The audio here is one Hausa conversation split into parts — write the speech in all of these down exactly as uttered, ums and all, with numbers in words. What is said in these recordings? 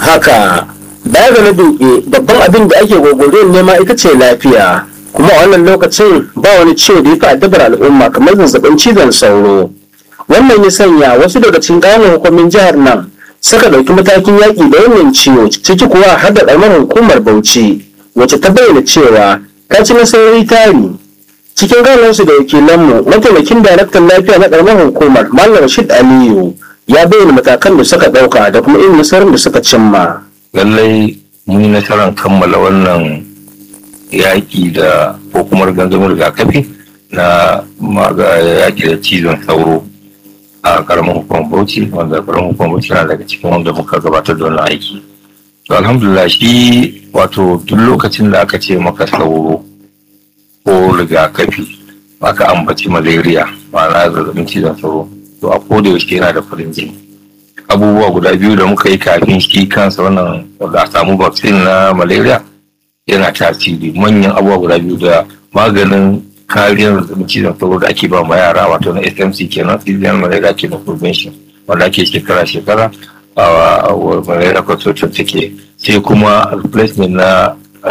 haka. Baya ga na duke babban abin da ake gogoriyar nema ita ce lafiya, kuma a wannan lokacin ba wani ciwo da ya fi addabar al'umma kamar zazzabin cizon sauro. Wannan ya sanya wasu daga cikin ƙananan hukumin jihar nan suka ɗauki matakin yaƙi da wannan ciwo, ciki kuwa har da ƙaramar hukumar Bauchi wacce ta bayyana cewa ta ci nasarori tari. Cikin ganarsu da wakilanmu, mataimakin daraktan lafiya na ƙaramar hukumar Malam Rashid Aliyu ya bayyana matakan da suka ɗauka da kuma irin nasarar da suka cimma. Lallai mun yi nasarar kammala wannan yaƙi da ko kuma gangamin rigakafi na yaƙi da cizon sauro a ƙaramin hukumar Bauchi, wanda ƙaramin hukumar Bauchi na daga cikin wanda muka gabatar da wannan aiki. To alhamdulillah, shi wato duk lokacin da aka ce maka sauro ko rigakafi aka ambaci malaria ma'ana zazzabin cizon sauro, to a koda yaushe yana da farin jini. Abubuwa guda biyu da muka yi kafin shi kansa wannan da a samu vaccine na malaria yana tasiri. Manyan abubuwa guda biyu da maganin kariyar zazzabin cizon sauro da ake ba ma yara, wato na S M C kenan, seasonal malaria kenan prevention, wanda ake shekara-shekara a malaria consortium take, sai kuma replacement na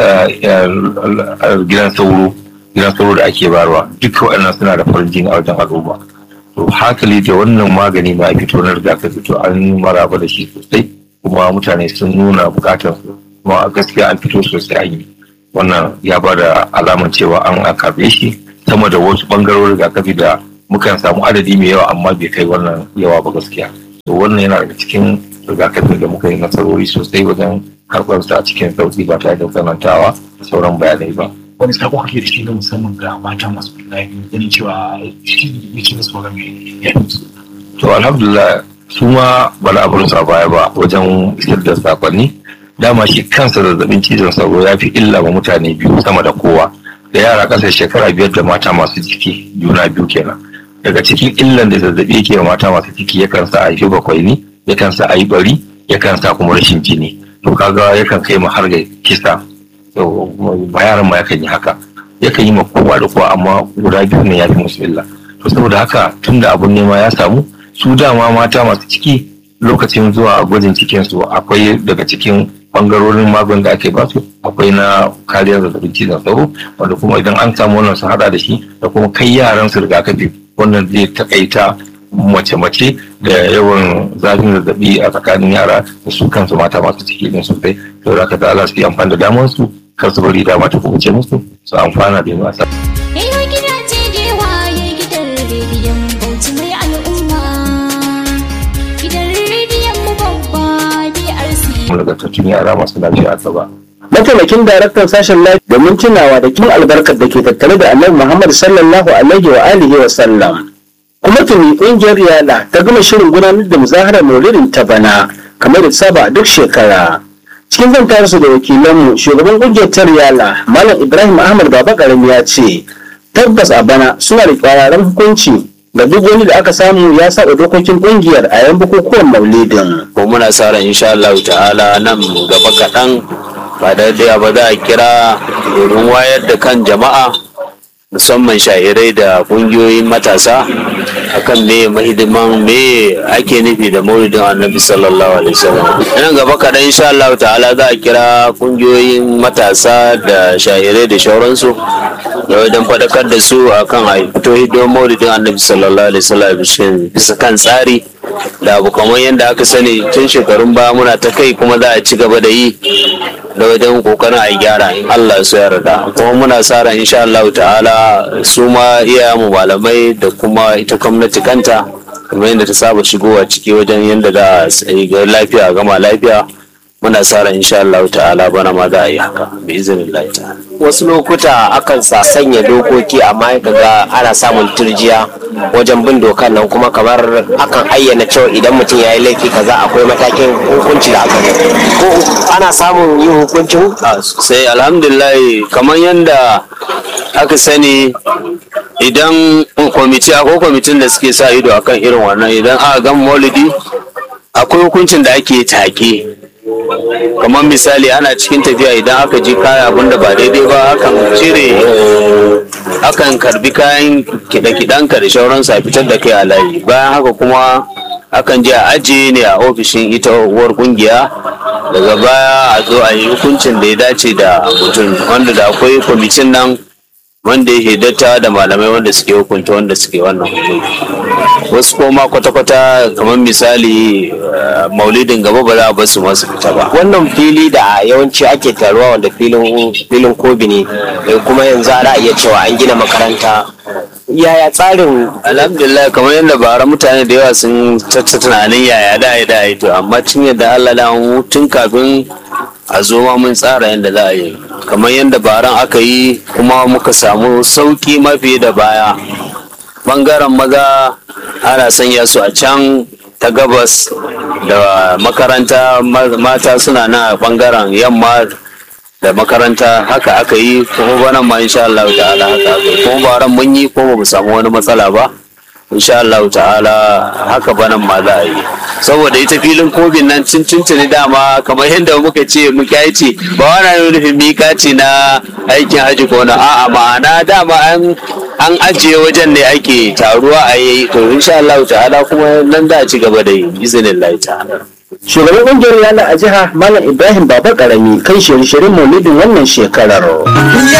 gidan sauro gidan sauro da ake barwa. Duka waɗannan suna da farin jini a wajen al'umma. To hakali da wannan magani ma fito na rigakafi, to an maraba da shi sosai, kuma mutane sun nuna bukatar su, kuma gaskiya an fito sosai an yi. Wannan ya ba da alaman cewa an akarbe shi sama da wasu bangarorin rigakafi da mukan samu adadi mai yawa amma bai kai wannan yawa ba gaskiya. To wannan yana daga cikin rigakafin da muka yi nasarori sosai wajen karɓar sa a cikin sauki ba tare da tsanantawa da sauran bayanai ba. Wani sako kake da shi na musamman ga mata masu kulayi ganin cewa shi ne ke musu magana ya musu. To alhamdulillah, su ma ba na abin sa baya ba wajen isar da sakonni. Dama shi kansa zazzabin cizon sauro ya fi illa wa mutane biyu sama da kowa, da yara ƙasar shekara biyar da mata masu ciki juna biyu kenan. Daga cikin illan da zazzabi yake wa mata masu ciki yakan sa a yi bakwai ne, yakan sa a yi bari, yakan sa kuma rashin jini. To kaga yakan kai mu har ga kisa. To ba yaran ma yakan yi haka, yakan yi ma kowa da kowa, amma guda biyu ne ya fi musu illa. To saboda haka tunda abun nema ya samu, su dama mata masu ciki lokacin zuwa gwajin cikin su akwai daga cikin bangarorin magun da ake basu, akwai na kariyar zazzabin cizon sauro, wanda kuma idan an samu wannan su hada da shi da kuma kai yaran su rigakafi, wannan zai takaita mace-mace da yawan zafin zazzabi a tsakanin yara da su kansu mata masu ciki din sosai. To da ka Allah su yi amfani da damar su, kar su bari dama ta kubuce musu, su amfana da yawa. Nagartattun yara masu lafiya a gaba. Mataimakin daraktan sashen lafiya domin tunawa da kin albarkar da ke tattare da Annabi Muhammad sallallahu alaihi wa alihi wa sallam. Kuma tuni ƙungiyar Yala ta gama shirin gudanar da muzaharar Maulidin ta bana kamar da saba a duk shekara. Cikin zantar su da wakilanmu, shugaban ƙungiyar ta Yala Malam Ibrahim Ahmad Baba Karami ya ce tabbas a bana suna da ƙwararren hukunci da duk wani da aka samu ya saba dokokin kungiyar a yan bukukuwan maulidin. Ko muna sa ran insha Allah ta'ala nan gaba kaɗan ba da daya ba za a kira domin wayar da kan jama'a musamman sha'irai da kungiyoyin matasa akan me mahidiman me ake nufi da maulidin annabi sallallahu alaihi wasallam. Nan gaba kaɗan insha Allah ta'ala za a kira kungiyoyin matasa da sha'irai da shauransu da wajen faɗakar da su akan a fito hidon maulidin annabi sallallahu alaihi wasallam bisa kan tsari da abu kamar yadda aka sani tun shekarun baya muna ta kai, kuma za a ci gaba da yi da wajen kokarin a gyara in Allah su yarda. Kuma muna sa ran insha Allah ta'ala su ma iyayenmu malamai da kuma ita gwamnati kanta kamar yadda ta saba shigowa ciki wajen yadda da ga lafiya gama lafiya, muna sa ran insha Allah ta'ala bana ma za a yi haka bi iznillahi ta'ala. Wasu lokuta akan sa sanya dokoki amma kaga ana samun turjiya wajen bin dokan nan, kuma kamar akan ayyana cewa idan mutum ya yi laifi kaza akwai matakin hukunci da aka ko ana samun yin hukuncin. Sai alhamdulillah, kamar yadda aka sani idan kwamiti ko kwamitin da suke sa ido akan irin wannan, idan aka gama maulidi akwai hukuncin da ake take. Kamar misali ana cikin tafiya idan aka ji kaya abinda ba daidai ba akan cire, akan karbi kayan kiɗa-kiɗanka da shauransu a fitar da kai a layi. Bayan haka kuma akan je a ajiye ne a ofishin ita uwar kungiya daga baya a zo a yi hukuncin da ya dace da mutum, wanda da akwai kwamitin nan wanda ya hiddata da malamai wanda suke hukunta wanda suke wannan hukunci. Wasu koma kwata-kwata kamar misali maulidin gaba ba za a basu masu fita ba. Wannan fili da yawanci ake taruwa wanda filin filin kobi ne, kuma yanzu ana iya cewa an gina makaranta. Yaya tsarin? Alhamdulillah, kamar yadda bara mutane da yawa sun tatta tunanin yaya da ya da to amma tun yadda Allah da tun kafin a zo ma mun tsara yadda za a yi, kamar yadda baran aka yi kuma muka samu sauki mafi da baya. Bangaren maza ana sanya su a can ta gabas da makaranta, mata suna na bangaren yamma da makaranta, haka aka yi kuma bana ma insha Allah ta'ala haka aka yi, kuma baran mun yi kuma ba mu samu wani matsala ba insha Allah ta'ala, haka banan ma za a yi. Saboda ita filin kobin nan tuntuni dama kamar yadda muka ce muka yi ce ba wani nufin mika ce na aikin haji ko na a'a, ma'ana dama an an ajiye wajen ne ake taruwa a yi, to insha Allah ta'ala kuma nan za a ci gaba da yi izinin Allah ta'ala. Shugaban ƙungiyar yana a jiha Malam Ibrahim Baba Karami kan shirye-shiryen maulidin wannan shekarar.